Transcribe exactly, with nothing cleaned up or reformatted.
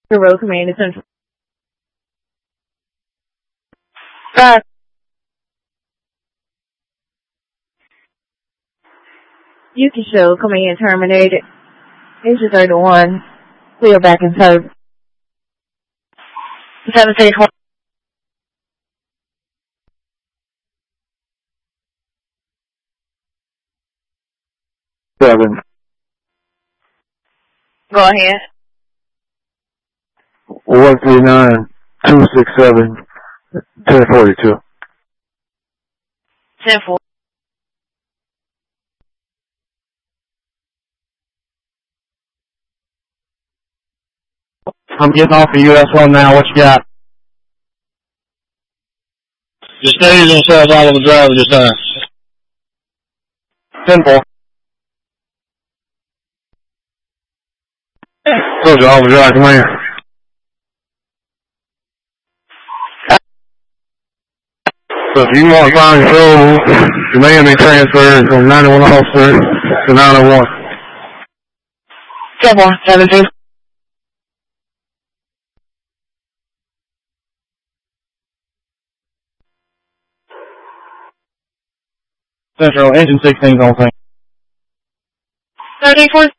Your road command is central. Five. Yuki show command terminated. Engine thirty-one. Clear back in service. seventeen twenty. Seven. Go ahead. One three nine two six seven ten forty two. ten four. I'm getting off of U S one now. What you got? Just stay on South Oliver Drive this time. ten four. Told you Oliver Drive, come here. So if you want to find control, you may be transferred from ninety-one officer to nine oh one. ten four. seventeen. Central, engine sixteen's on thing. thirty-four.